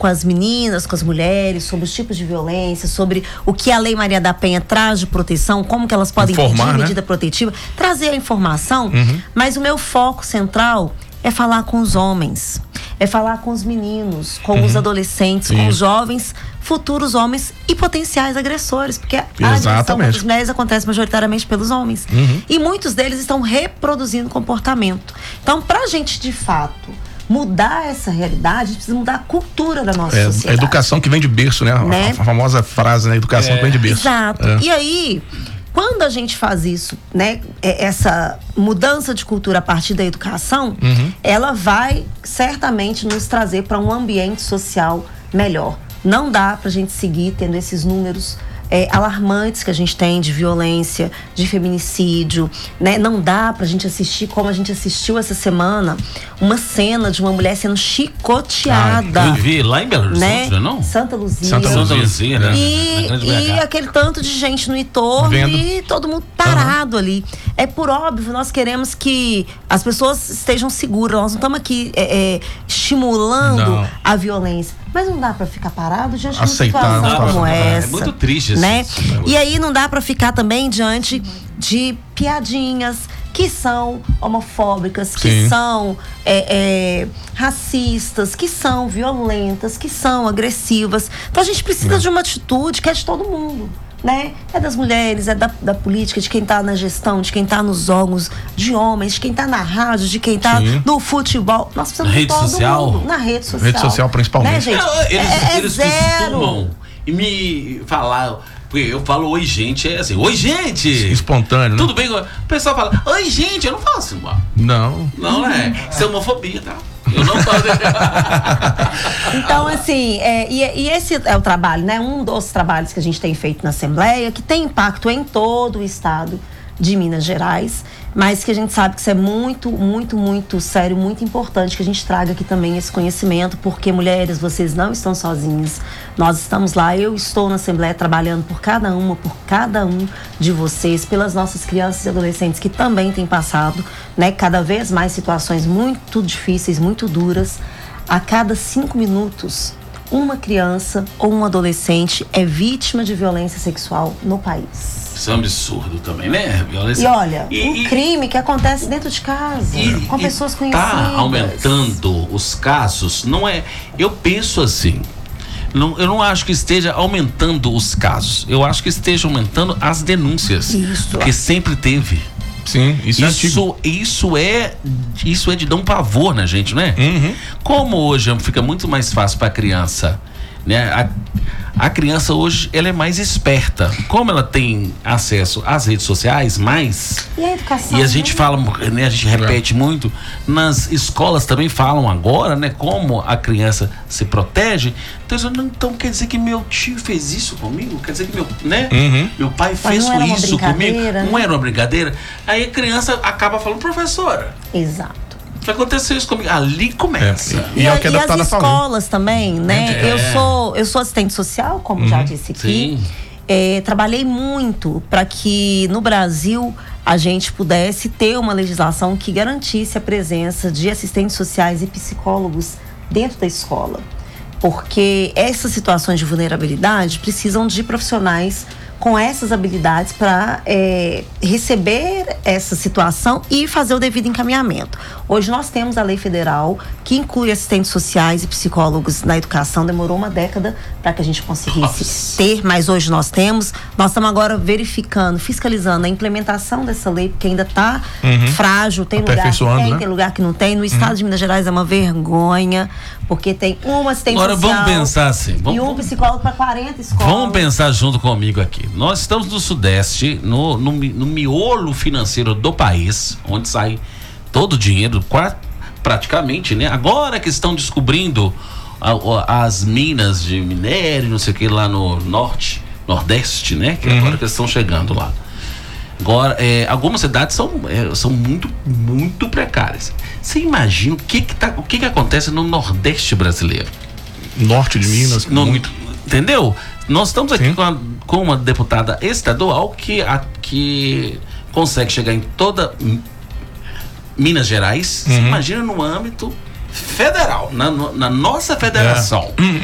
com as meninas, com as mulheres, sobre os tipos de violência, sobre o que a Lei Maria da Penha traz de proteção, como que elas podem pedir medida protetiva, trazer a informação, mas o meu foco central é falar com os homens, é falar com os meninos, com os adolescentes, com os jovens, futuros homens e potenciais agressores, porque a agressão das mulheres acontece majoritariamente pelos homens. E muitos deles estão reproduzindo comportamento. Então, pra gente, de fato, mudar essa realidade, a gente precisa mudar a cultura da nossa sociedade. A educação que vem de berço, né? A famosa frase, né? Educação que vem de berço. Exato. E aí, quando a gente faz isso, né, essa mudança de cultura a partir da educação, ela vai certamente nos trazer para um ambiente social melhor. Não dá pra gente seguir tendo esses números alarmantes que a gente tem de violência, de feminicídio, né? Não dá pra gente assistir, como a gente assistiu essa semana, uma cena de uma mulher sendo chicoteada. Eu vi lá em Belo Horizonte, né? não? Santa Luzia. Santa Luzia, né? E aquele tanto de gente no entorno e todo mundo parado ali. É por óbvio, nós queremos que as pessoas estejam seguras. Nós não estamos aqui estimulando a violência. Mas não dá pra ficar parado diante de uma situação como essa. É muito triste, né? E aí não dá pra ficar também diante de piadinhas que são homofóbicas, que são racistas, que são violentas, que são agressivas. Então a gente precisa de uma atitude que é de todo mundo, né? É das mulheres, é da política, de quem tá na gestão, de quem tá nos órgãos, de homens, de quem tá na rádio, de quem tá no futebol. Nós precisamos de todo mundo. Na rede social. Rede social principalmente. Né, gente? Eles costumam e me falar. Porque eu falo oi, gente, é assim, oi, gente! Espontâneo, tudo bem? O pessoal fala, oi, gente, eu não falo assim, Não. Não é. Isso é homofobia, tá? Eu não falo. Então, assim, e esse é o trabalho, né? Um dos trabalhos que a gente tem feito na Assembleia, que tem impacto em todo o estado de Minas Gerais, mas que a gente sabe que isso é muito, muito, muito sério, muito importante que a gente traga aqui também esse conhecimento, porque mulheres, vocês não estão sozinhas, nós estamos lá, eu estou na Assembleia trabalhando por cada uma, por cada um de vocês, pelas nossas crianças e adolescentes que também têm passado, né, cada vez mais situações muito difíceis, muito duras. A cada 5 minutos, uma criança ou um adolescente é vítima de violência sexual no país. Isso é um absurdo também, né? Violência. E olha, crime que acontece dentro de casa, com pessoas conhecidas. Tá aumentando os casos, não é? Eu penso assim, eu não acho que esteja aumentando os casos, eu acho que esteja aumentando as denúncias. Isso. Porque sempre teve. Sim, isso é de dar um pavor na gente, né? Como hoje fica muito mais fácil para a criança, né? A criança hoje, ela é mais esperta. Como ela tem acesso às redes sociais, mais... E a educação, e a gente fala, né? A gente repete muito. Nas escolas também falam agora, né? Como a criança se protege. Então quer dizer que meu tio fez isso comigo? Quer dizer que meu pai fez isso comigo? Não era uma brincadeira? Aí a criança acaba falando, professora. Exato. O que aconteceu isso comigo? Ali começa. E as escolas também, né? Eu sou assistente social, como já disse aqui. Trabalhei muito para que no Brasil a gente pudesse ter uma legislação que garantisse a presença de assistentes sociais e psicólogos dentro da escola. Porque essas situações de vulnerabilidade precisam de profissionais com essas habilidades para receber essa situação e fazer o devido encaminhamento. Hoje nós temos a lei federal que inclui assistentes sociais e psicólogos na educação. Demorou uma década para que a gente conseguisse ter, mas hoje nós temos. Nós estamos agora verificando, fiscalizando a implementação dessa lei, porque ainda está frágil, tem lugar que tem, né? Tem lugar que não tem. No estado de Minas Gerais é uma vergonha, porque tem uma assistente social vamos pensar assim, e um psicólogo para 40 escolas. Vamos pensar junto comigo aqui. Nós estamos no Sudeste, no miolo financeiro do país, onde sai todo o dinheiro, praticamente, né? Agora que estão descobrindo as minas de minério, não sei o que, lá no Nordeste, né? Que agora que eles estão chegando lá. Agora, algumas cidades são muito, muito precárias. Você imagina o que acontece no Nordeste brasileiro? Norte de Minas, muito. Entendeu? Nós estamos aqui com uma deputada estadual que consegue chegar em toda Minas Gerais. Você imagina no âmbito federal, na nossa federação.